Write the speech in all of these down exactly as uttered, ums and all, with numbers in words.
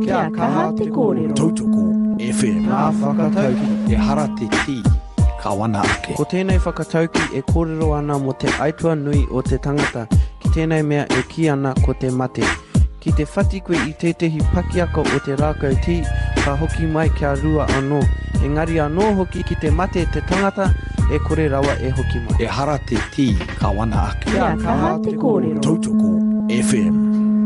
Kia kaha te kōrero. Tautoko F M. Ngā whakatauki E hara te ti. Ka wana ake. Ko tēnei whakatauki e kōrero ana mo te aitua nui o te tangata. Ki tēnei mea e ki ana ko te mate. Ki te whati koe i tētehi pakiako o te rākau ti, ka hoki mai kia rua anō. Engari anō hoki ki te mate te tangata, e kore rawa e hoki mai. E hara te ti. Ka wana ake. Kia kaha te kōrero. Tautoko F M.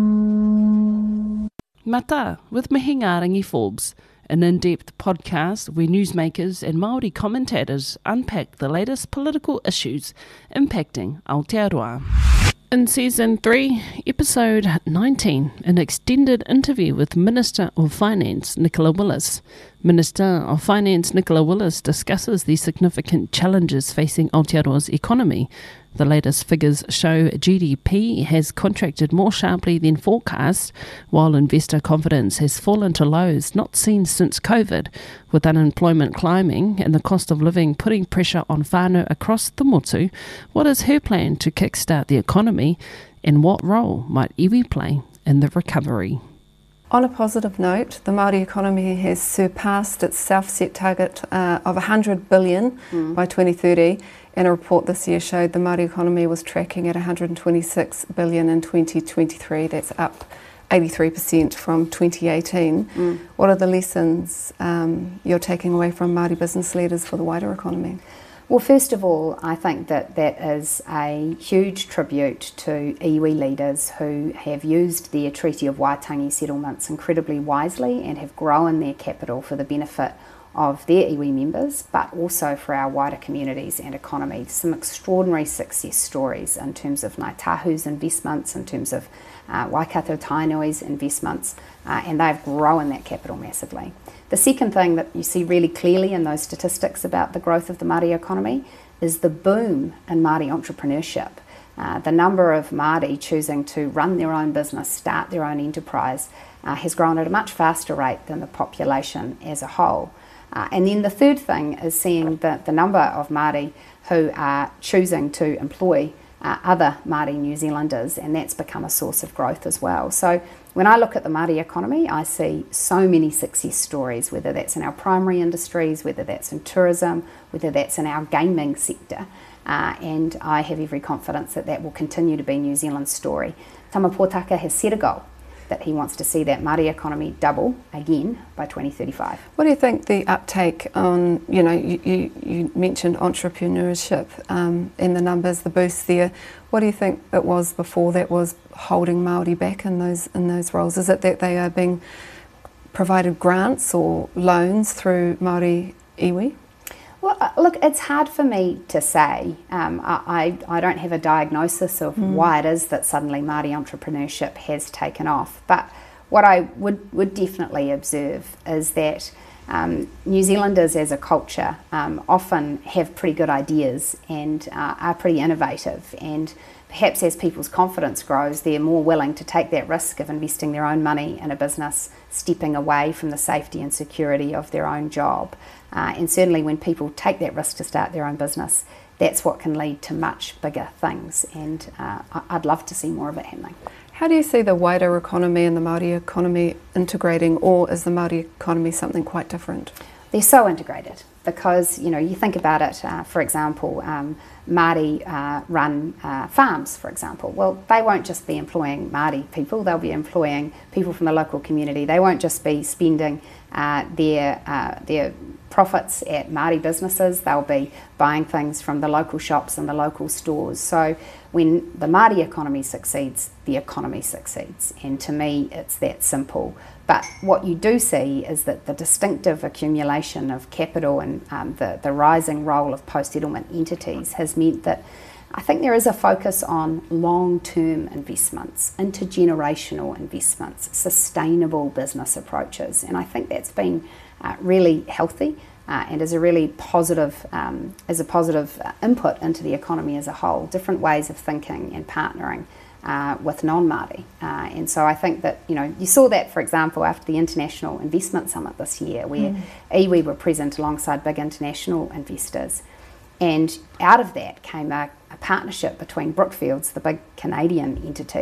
Mata, with Mihinga Rangi Forbes, an in-depth podcast where newsmakers and Māori commentators unpack the latest political issues impacting Aotearoa. In Season three, Episode nineteen, an extended interview with Minister of Finance Nicola Willis. Minister of Finance Nicola Willis discusses the significant challenges facing Aotearoa's economy. The latest figures show G D P has contracted more sharply than forecast, while investor confidence has fallen to lows not seen since COVID, with unemployment climbing and the cost of living putting pressure on whānau across the motu. What is her plan to kickstart the economy, and what role might iwi play in the recovery? On a positive note, the Māori economy has surpassed its self-set target uh, of one hundred billion mm. by twenty thirty, and a report this year showed the Māori economy was tracking at one hundred twenty-six billion in twenty twenty-three. That's up eighty-three percent from twenty eighteen. Mm. What are the lessons um, you're taking away from Māori business leaders for the wider economy? Well, first of all, I think that that is a huge tribute to iwi leaders who have used their Treaty of Waitangi settlements incredibly wisely and have grown their capital for the benefit of their iwi members, but also for our wider communities and economy. Some extraordinary success stories in terms of Ngāi Tahu's investments, in terms of uh, Waikato Tainui's investments, uh, and they've grown that capital massively. The second thing that you see really clearly in those statistics about the growth of the Māori economy is the boom in Māori entrepreneurship. Uh, the number of Māori choosing to run their own business, start their own enterprise, uh, has grown at a much faster rate than the population as a whole. Uh, and then the third thing is seeing the, the number of Māori who are choosing to employ uh, other Māori New Zealanders, and that's become a source of growth as well. So when I look at the Māori economy, I see so many success stories, whether that's in our primary industries, whether that's in tourism, whether that's in our gaming sector, uh, and I have every confidence that that will continue to be New Zealand's story. Tama Pōtaka has set a goal that he wants to see that Māori economy double again by twenty thirty-five. What do you think the uptake on, you know, you, you, you mentioned entrepreneurship um, and the numbers, the boost there. What do you think it was before that was holding Māori back in those in those roles? Is it that they are being provided grants or loans through Māori iwi? Well, uh, look, it's hard for me to say. Um, I, I, I don't have a diagnosis of mm. why it is that suddenly Māori entrepreneurship has taken off. But what I would, would definitely observe is that um, New Zealanders as a culture um, often have pretty good ideas and uh, are pretty innovative, and perhaps as people's confidence grows, they're more willing to take that risk of investing their own money in a business, stepping away from the safety and security of their own job. Uh, and certainly when people take that risk to start their own business, that's what can lead to much bigger things, and uh, I'd love to see more of it happening. How do you see the wider economy and the Māori economy integrating, or is the Māori economy something quite different? They're so integrated because, you know, you think about it, uh, for example, um, Māori uh, run uh, farms, for example. Well, they won't just be employing Māori people, they'll be employing people from the local community. They won't just be spending uh, their, uh, their profits at Māori businesses, they'll be buying things from the local shops and the local stores. So when the Māori economy succeeds, the economy succeeds. And to me, it's that simple. But what you do see is that the distinctive accumulation of capital and um, the, the rising role of post-settlement entities has meant that I think there is a focus on long-term investments, intergenerational investments, sustainable business approaches. And I think that's been uh, really healthy uh, and is a really positive, um, is a positive input into the economy as a whole, different ways of thinking and partnering Uh, with non-Māori. Uh, and so I think that, you know, you saw that, for example, after the International Investment Summit this year, where mm. iwi were present alongside big international investors. And out of that came a, a partnership between Brookfields, the big Canadian entity,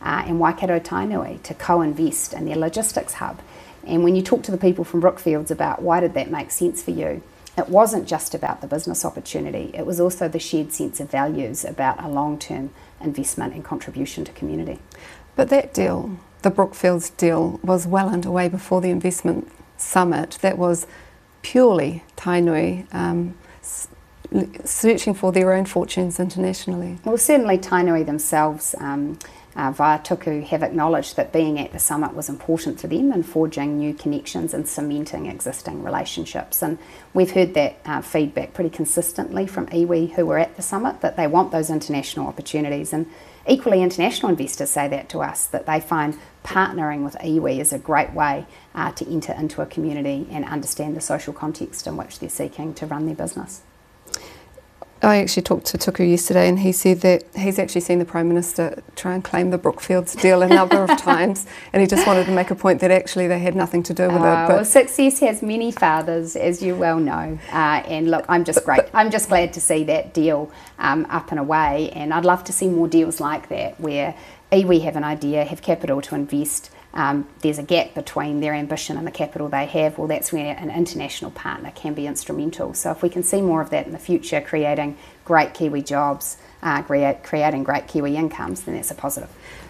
uh, and Waikato Tainui to co-invest in their logistics hub. And when you talk to the people from Brookfields about why did that make sense for you, it wasn't just about the business opportunity, it was also the shared sense of values about a long-term investment and contribution to community. But that deal, the Brookfields deal, was well underway before the investment summit. That was purely Tainui um, searching for their own fortunes internationally. Well, certainly Tainui themselves, um, uh, via Tuku, have acknowledged that being at the summit was important to them in forging new connections and cementing existing relationships. And we've heard that uh, feedback pretty consistently from iwi who were at the summit, that they want those international opportunities. And equally, international investors say that to us, that they find partnering with iwi is a great way uh, to enter into a community and understand the social context in which they're seeking to run their business. I actually talked to Tuku yesterday, and he said that he's actually seen the Prime Minister try and claim the Brookfields deal a number of times, and he just wanted to make a point that actually they had nothing to do with uh, it. But well, success has many fathers, as you well know, uh, and look, I'm just great. I'm just glad to see that deal um, up and away, and I'd love to see more deals like that where iwi have an idea, have capital to invest. Um, there's a gap between their ambition and the capital they have. Well, that's where an international partner can be instrumental. So if we can see more of that in the future, creating great Kiwi jobs, uh, create, creating great Kiwi incomes, then that's a positive.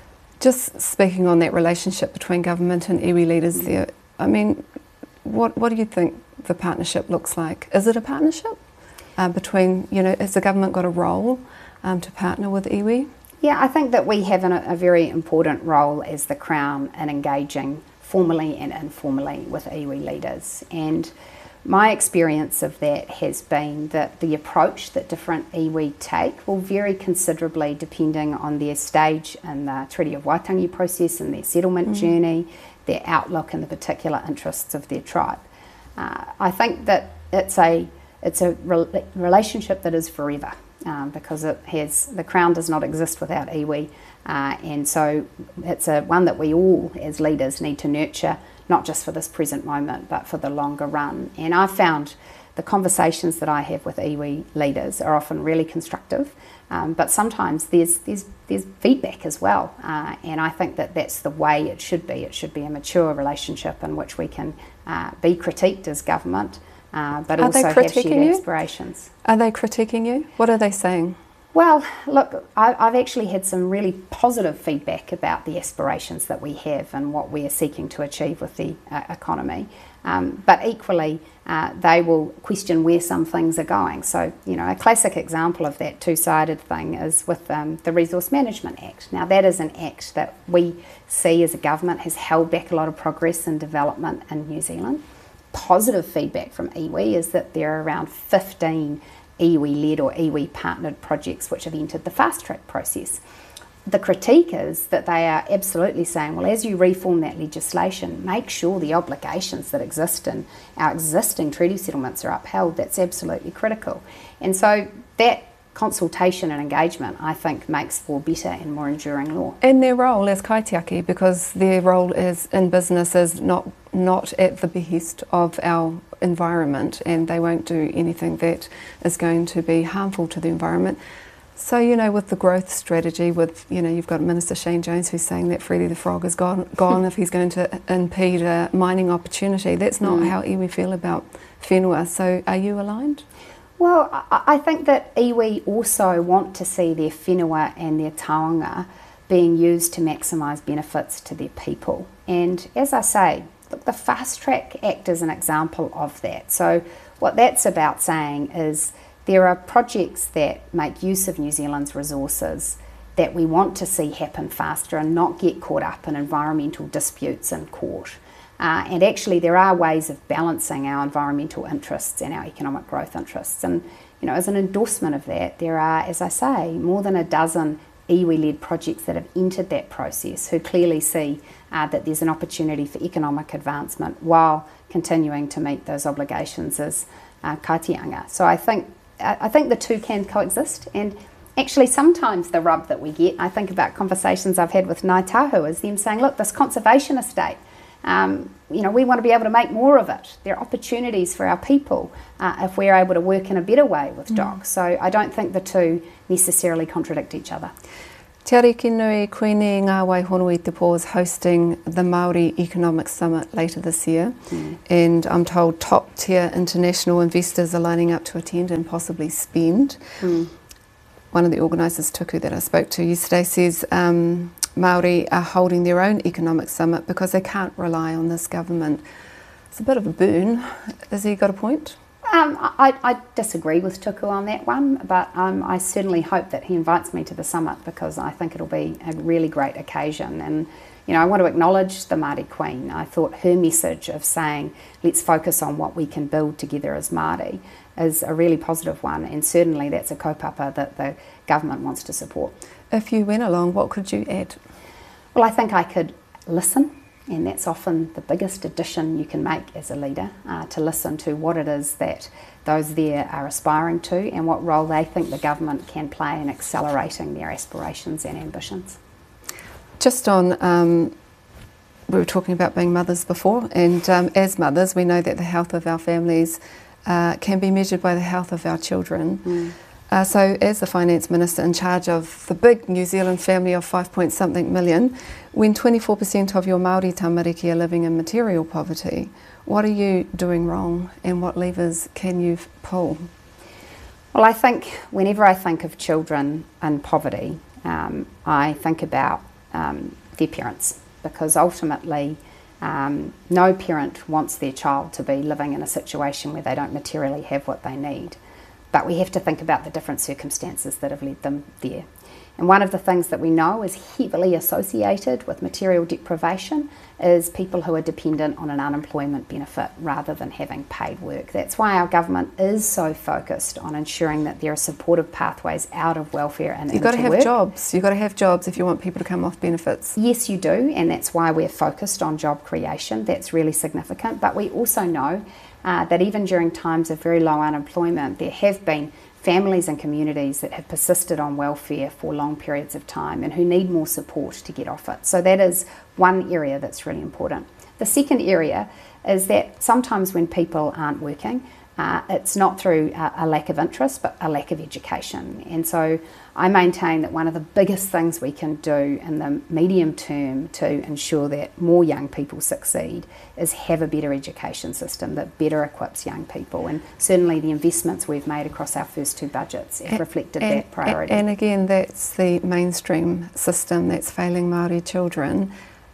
Just speaking on that relationship between government and iwi leaders mm. there, I mean, what what do you think the partnership looks like? Is it a partnership uh, between, you know, has the government got a role um, to partner with iwi? Yeah, I think that we have an, a very important role as the Crown in engaging formally and informally with iwi leaders. And my experience of that has been that the approach that different iwi take will vary considerably depending on their stage in the Treaty of Waitangi process and their settlement mm. journey, their outlook and the particular interests of their tribe. Uh, I think that it's a, it's a re- relationship that is forever. Um, because it has, the Crown does not exist without iwi, uh, and so it's a one that we all as leaders need to nurture, not just for this present moment but for the longer run. And I've found the conversations that I have with iwi leaders are often really constructive, um, but sometimes there's there's there's feedback as well, uh, and I think that that's the way it should be. It should be a mature relationship in which we can uh, be critiqued as government, Uh, but are also they have shared you? aspirations. Are they critiquing you? What are they saying? Well, look, I, I've actually had some really positive feedback about the aspirations that we have and what we are seeking to achieve with the uh, economy. Um, but equally, uh, they will question where some things are going. So, you know, a classic example of that two-sided thing is with um, the Resource Management Act. Now, that is an act that we see as a government has held back a lot of progress and development in New Zealand. Positive feedback from iwi is that there are around fifteen iwi-led or iwi-partnered projects which have entered the fast-track process. The critique is that they are absolutely saying, well, as you reform that legislation, make sure the obligations that exist in our existing treaty settlements are upheld. That's absolutely critical. And so that consultation and engagement, I think, makes for better and more enduring law. And their role as kaitiaki, because their role is in business is not not at the behest of our environment, and they won't do anything that is going to be harmful to the environment. So, you know, with the growth strategy, with, you know, you've got Minister Shane Jones who's saying that Freddie the Frog is gone, gone if he's going to impede a mining opportunity. That's not mm. how iwi feel about whenua. So are you aligned? Well, I think that iwi also want to see their whenua and their taonga being used to maximise benefits to their people. And as I say, look, the Fast Track Act is an example of that. So what that's about saying is there are projects that make use of New Zealand's resources that we want to see happen faster and not get caught up in environmental disputes in court. Uh, and actually there are ways of balancing our environmental interests and our economic growth interests. And, you know, as an endorsement of that, there are, as I say, more than a dozen iwi-led projects that have entered that process who clearly see uh, that there's an opportunity for economic advancement while continuing to meet those obligations as uh, kaitianga. So I think I think the two can coexist, and actually sometimes the rub that we get, I think about conversations I've had with Ngāi Tahu, is them saying, look, this conservation estate, um, you know, we want to be able to make more of it. There are opportunities for our people uh, if we're able to work in a better way with D O C. Mm. So I don't think the two necessarily contradict each other. Te ariki nui koini ngā Waihonu i te Pō is hosting the Māori Economic Summit later this year, mm. and I'm told top tier international investors are lining up to attend and possibly spend. Mm. One of the organisers, Tuku, that I spoke to yesterday says um, Māori are holding their own economic summit because they can't rely on this government. It's a bit of a burn. Has he got a point? Um, I, I disagree with Tuku on that one, but um, I certainly hope that he invites me to the summit because I think it'll be a really great occasion. And, you know, I want to acknowledge the Māori Queen. I thought her message of saying, let's focus on what we can build together as Māori is a really positive one, and certainly that's a kaupapa that the government wants to support. If you went along, what could you add? Well, I think I could listen. And that's often the biggest addition you can make as a leader, uh, to listen to what it is that those there are aspiring to and what role they think the government can play in accelerating their aspirations and ambitions. Just on, um, we were talking about being mothers before, and um, as mothers we know that the health of our families uh, can be measured by the health of our children. Mm. Uh, so as the Finance Minister in charge of the big New Zealand family of five point something million, when twenty-four percent of your Māori tamariki are living in material poverty, what are you doing wrong and what levers can you pull? Well, I think whenever I think of children in poverty, um, I think about um, their parents, because ultimately um, no parent wants their child to be living in a situation where they don't materially have what they need. But we have to think about the different circumstances that have led them there. And one of the things that we know is heavily associated with material deprivation is people who are dependent on an unemployment benefit rather than having paid work. That's why our government is so focused on ensuring that there are supportive pathways out of welfare and You've into work. You've got to have jobs. You've got to have jobs if you want people to come off benefits. Yes, you do, and that's why we're focused on job creation. That's really significant. But we also know uh, that even during times of very low unemployment, there have been families and communities that have persisted on welfare for long periods of time and who need more support to get off it. So that is one area that's really important. The second area is that sometimes when people aren't working, uh, it's not through a, a lack of interest, but a lack of education. And so I maintain that one of the biggest things we can do in the medium term to ensure that more young people succeed is have a better education system that better equips young people. And certainly the investments we've made across our first two budgets have and, reflected and, that priority. And again, that's the mainstream system that's failing Māori children.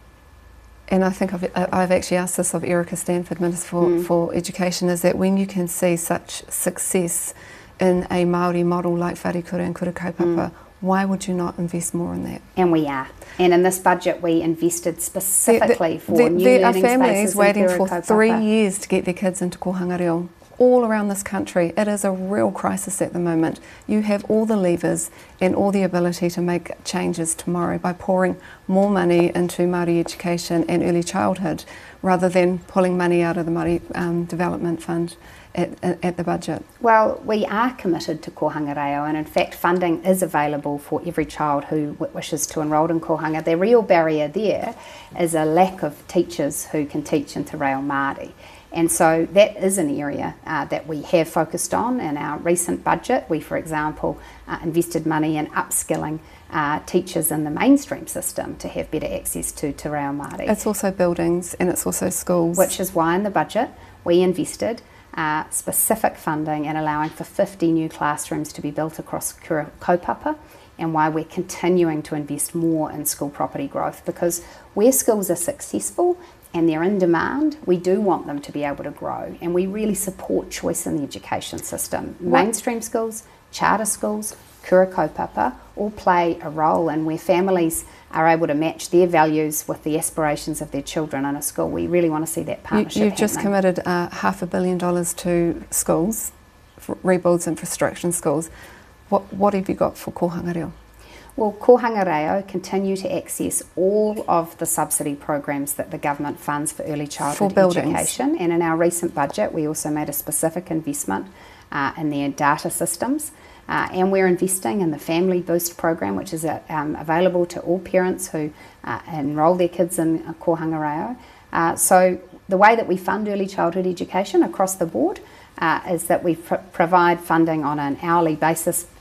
And I think I've, I've actually asked this of Erica Stanford, Minister for, mm. for Education, is that when you can see such success in a Māori model like wharekura and kura kaupapa, mm. why would you not invest more in that? And we are. And in this budget we invested specifically the, for the, new there learning are families spaces waiting for kaupapa. three years to get their kids into kohanga reo. All around this country, it is a real crisis at the moment. You have all the levers and all the ability to make changes tomorrow by pouring more money into Māori education and early childhood rather than pulling money out of the Māori um, Development Fund at, at, at the budget. Well, we are committed to kohanga reo, and in fact funding is available for every child who w- wishes to enrol in kohanga. The real barrier there is a lack of teachers who can teach in te reo Māori. And so that is an area uh, that we have focused on in our recent budget. We, for example, uh, invested money in upskilling uh, teachers in the mainstream system to have better access to te reo Māori. It's also buildings and it's also schools. Which is why in the budget we invested uh, specific funding in allowing for fifty new classrooms to be built across Kura Kaupapa, and why we're continuing to invest more in school property growth, because where schools are successful and they're in demand, we do want them to be able to grow, and we really support choice in the education system. What? Mainstream schools, charter schools, kura kaupapa all play a role in where families are able to match their values with the aspirations of their children in a school. We really want to see that partnership you, You've happening. just committed uh, half a billion dollars to schools, for rebuilds, infrastructure in schools. What, what have you got for kohanga reo? Well, kohanga reo continue to access all of the subsidy programs that the government funds for early childhood for education. And in our recent budget, we also made a specific investment uh, in their data systems. Uh, and we're investing in the Family Boost program, which is uh, um, available to all parents who uh, enrol their kids in uh, kohanga reo. Uh, so the way that we fund early childhood education across the board uh, is that we pr- provide funding on an hourly basis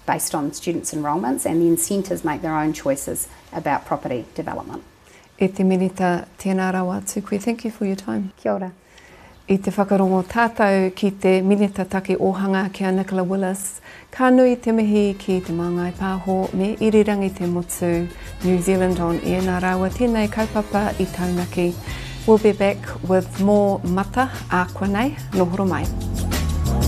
based on students' enrolments, and then centres make their own choices about property development. E te minita tēnā rau atu koe. Thank you for your time. Kia ora. I te whakarongo tātou ki te minita take ohanga kia Nicola Willis, ka nui te mihi ki te māngai pāho me irirangi te motu New Zealand on Air. Nā rawa tēnei kaupapa I taunaki. We'll be back with more mata a koe nei, nohoro mai.